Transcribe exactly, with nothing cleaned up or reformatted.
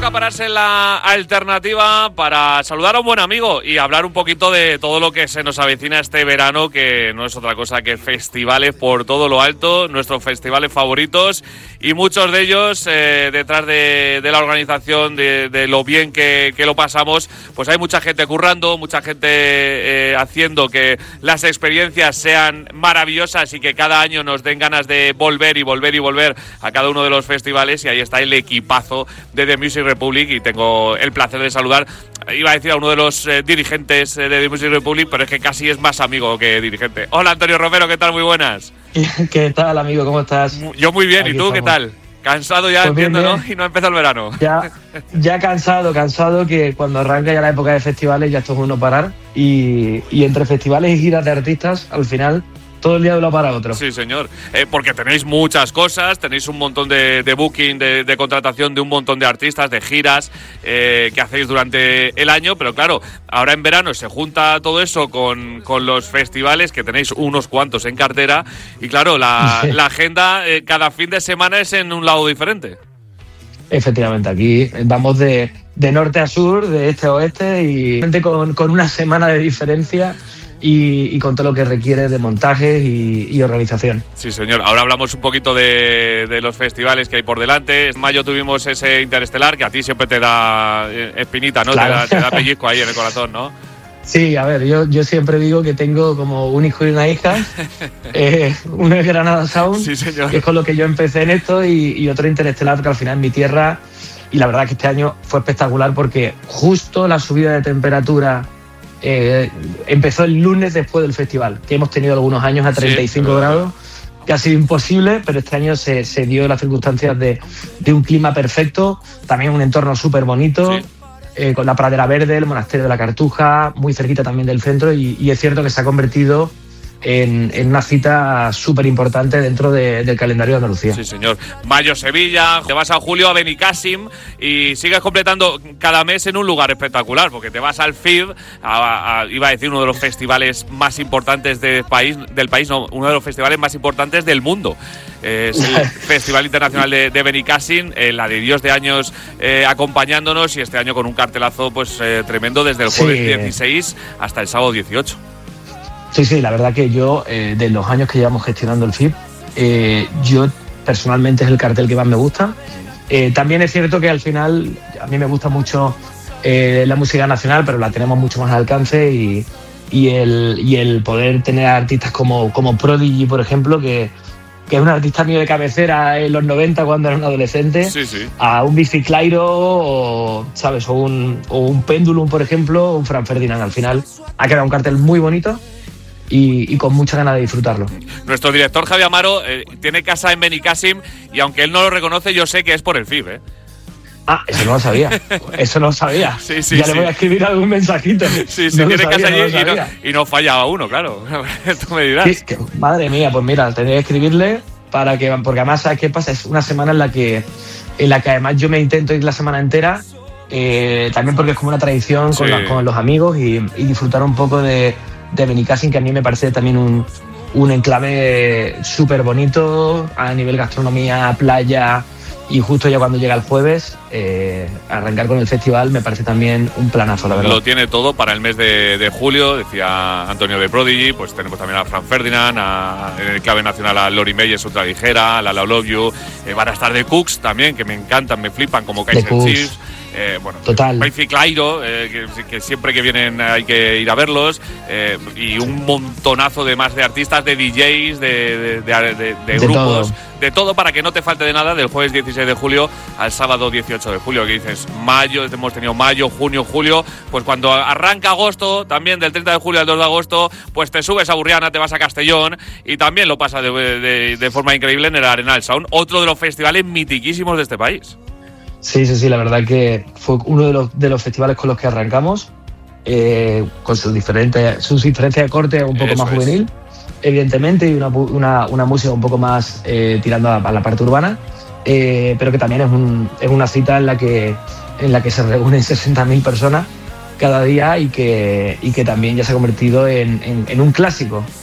toca pararse en la alternativa para saludar a un buen amigo y hablar un poquito de todo lo que se nos avecina este verano, que no es otra cosa que festivales por todo lo alto, nuestros festivales favoritos, y muchos de ellos eh, detrás de, de la organización, de, de lo bien que, que lo pasamos, pues hay mucha gente currando, mucha gente eh, haciendo que las experiencias sean maravillosas y que cada año nos den ganas de volver y volver y volver a cada uno de los festivales, y ahí está el equipazo de The Music Republic, y tengo el placer de saludar, iba a decir a uno de los eh, dirigentes de The Music Republic, pero es que casi es más amigo que dirigente. Hola, Antonio Romero, ¿qué tal? Muy buenas. ¿Qué tal, amigo? ¿Cómo estás? Yo muy bien. Aquí ¿y tú estamos. Qué tal? Cansado ya, pues entiendo, bien, bien. ¿No? Y no empieza el verano. Ya, ya cansado, cansado, que cuando arranca ya la época de festivales ya esto es uno parar, y, y entre festivales y giras de artistas, al final todo el día de uno para otro. Sí, señor. Eh, porque tenéis muchas cosas, tenéis un montón de, de booking, de, de contratación de un montón de artistas, de giras eh, que hacéis durante el año, pero claro, ahora en verano se junta todo eso con, con los festivales, que tenéis unos cuantos en cartera, y claro, la, sí. la agenda eh, cada fin de semana es en un lado diferente. Efectivamente, aquí vamos de, de norte a sur, de este a oeste, y con, con una semana de diferencia. Y, y con todo lo que requiere de montajes y, y organización. Sí, señor. Ahora hablamos un poquito de, de los festivales que hay por delante. En mayo tuvimos ese Interestelar, que a ti siempre te da espinita, ¿no? Claro. Te da, te da pellizco ahí en el corazón, ¿no? Sí, a ver, yo, yo siempre digo que tengo como un hijo y una hija. eh, uno es Granada Sound, sí, señor. Que es con lo que yo empecé en esto, y, y otro Interestelar, que al final es mi tierra. Y la verdad que este año fue espectacular, porque justo la subida de temperatura Eh, empezó el lunes después del festival, que hemos tenido algunos años a treinta y cinco sí, grados, que ha sido imposible, pero este año se, se dio las circunstancias de, de un clima perfecto, también un entorno súper bonito, sí. eh, con la pradera verde, el monasterio de la Cartuja, muy cerquita también del centro, y, y es cierto que se ha convertido en, en una cita súper importante dentro de, del calendario de Andalucía. Sí, señor. Mayo Sevilla, te vas a julio a Benicàssim y sigues completando cada mes en un lugar espectacular, porque te vas al F I B, a, a, iba a decir uno de los festivales más importantes del país, del país no, uno de los festivales más importantes del mundo. Eh, es el Festival Internacional de, de Benicàssim, eh, la de Dios de años eh, acompañándonos, y este año con un cartelazo pues eh, tremendo desde el jueves sí. dieciséis hasta el sábado dieciocho. Sí, sí, la verdad que yo, eh, de los años que llevamos gestionando el F I B, eh, yo personalmente es el cartel que más me gusta. Eh, también es cierto que al final a mí me gusta mucho eh, la música nacional, pero la tenemos mucho más al alcance, y, y, el, y el poder tener artistas como, como Prodigy, por ejemplo, que, que es un artista mío de cabecera en los noventa cuando era un adolescente, sí, sí. a un Bici Clyro, o, ¿sabes? O un, o un Pendulum, por ejemplo, o un Frank Ferdinand. Al final ha quedado un cartel muy bonito, Y, y con mucha ganas de disfrutarlo. Nuestro director Javi Amaro eh, tiene casa en Benicàssim, y aunque él no lo reconoce, yo sé que es por el F I B, ¿eh? Ah, eso no lo sabía. Eso no lo sabía. Sí, sí, ya sí. le voy a escribir algún mensajito. Sí, sí, no tiene sabía, casa allí no y, no, y no fallaba uno, claro. Tú me dirás. Sí, que, madre mía, pues mira, tendré que escribirle para que, porque además, ¿sabes qué pasa? Es una semana en la que, en la que además yo me intento ir la semana entera, eh, también porque es como una tradición con, sí. la, con los amigos, y, y disfrutar un poco de de Benicàssim, que a mí me parece también un, un enclave súper bonito a nivel gastronomía, playa, y justo ya cuando llega el jueves, eh, arrancar con el festival me parece también un planazo, la verdad. Lo tiene todo para el mes de, de julio, decía Antonio de Prodigy, pues tenemos también a Frank Ferdinand, a, en el clave nacional a Lori Meyers, Ultra Ligera, a La La Love You, eh, van a estar The Cooks también, que me encantan, me flipan, como Kaiser Chiefs. Eh, bueno, total. Bici Clyro, eh, que, que siempre que vienen hay que ir a verlos, eh, y un montonazo de más de artistas, de D Js, de, de, de, de, de grupos, todo. de todo, para que no te falte de nada del jueves dieciséis de julio al sábado dieciocho de julio, que dices mayo, hemos tenido mayo, junio, julio, pues cuando arranca agosto, también del treinta de julio al dos de agosto, pues te subes a Burriana, te vas a Castellón, y también lo pasa de, de, de forma increíble en el Arenal Sound, otro de los festivales mitiquísimos de este país. Sí, sí, sí, la verdad que fue uno de los, de los festivales con los que arrancamos, eh, con sus diferentes, sus diferencias de corte un poco Eso más juvenil, es. evidentemente, y una, una, una música un poco más eh, tirando a, a la parte urbana, eh, pero que también es, un, es una cita en la que, en la que se reúnen sesenta mil personas cada día, y que, y que también ya se ha convertido en, en, en un clásico